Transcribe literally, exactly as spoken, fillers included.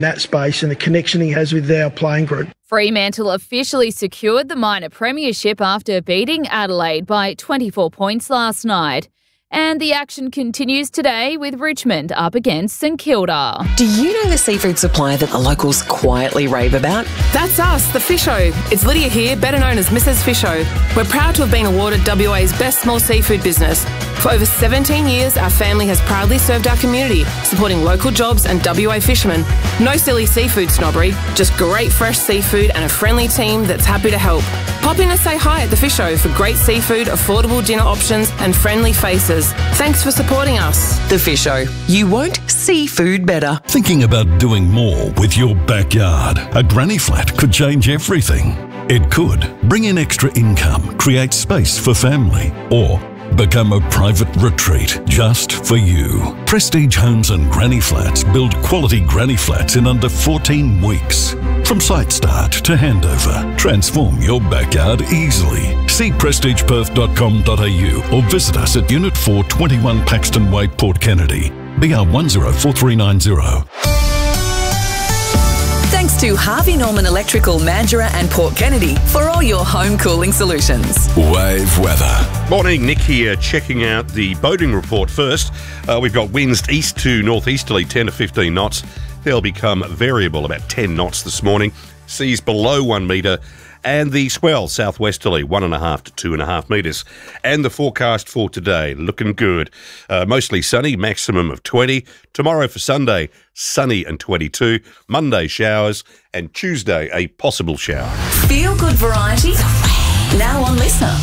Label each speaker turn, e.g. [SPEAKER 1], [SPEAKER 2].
[SPEAKER 1] that space and the connection he has with our playing group.
[SPEAKER 2] Fremantle officially secured the minor premiership after beating Adelaide by twenty-four points last night. And the action continues today with Richmond up against St Kilda.
[SPEAKER 3] Do you know the seafood supplier that the locals quietly rave about?
[SPEAKER 4] That's us, the Fisho. It's Lydia here, better known as Missus Fisho. We're proud to have been awarded W A's Best Small Seafood Business. For over seventeen years, our family has proudly served our community, supporting local jobs and W A fishermen. No silly seafood snobbery, just great fresh seafood and a friendly team that's happy to help. Pop in and say hi at the Fisho for great seafood, affordable dinner options and friendly faces. Thanks for supporting us.
[SPEAKER 3] The Fisho. You won't see food better.
[SPEAKER 5] Thinking about doing more with your backyard? A granny flat could change everything. It could bring in extra income, create space for family, or become a private retreat just for you. Prestige Homes and Granny Flats build quality granny flats in under fourteen weeks. From site start to handover, transform your backyard easily. See prestige perth dot com dot a u or visit us at Unit four, twenty-one Paxton Way, Port Kennedy, B R one zero four three nine zero.
[SPEAKER 3] Thanks to Harvey Norman Electrical, Mandurah and Port Kennedy for all your home cooling solutions.
[SPEAKER 6] Wave weather.
[SPEAKER 7] Morning, Nick here, checking out the boating report first. Uh, we've got winds east to northeasterly, ten to fifteen knots. They'll become variable, about ten knots this morning. Seas below one metre. And the swell southwesterly, one and a half to two and a half metres. And the forecast for today, looking good. Uh, mostly sunny, maximum of twenty. Tomorrow for Sunday, sunny and twenty-two. Monday, showers. And Tuesday, a possible shower.
[SPEAKER 3] Feel good variety now on Listener.